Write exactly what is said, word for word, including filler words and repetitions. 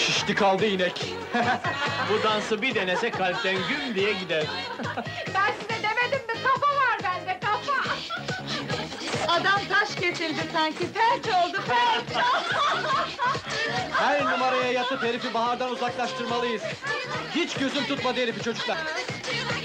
Şişti kaldı inek! Bu dansı bir denese kalpten güm diye gider! Ben size demedim mi, kafa var bende, kafa! Adam taş getirdi sanki, felç oldu, felç! Her numaraya yatıp herifi Bahar'dan uzaklaştırmalıyız! Hiç gözüm tutmadı herifi çocuklar!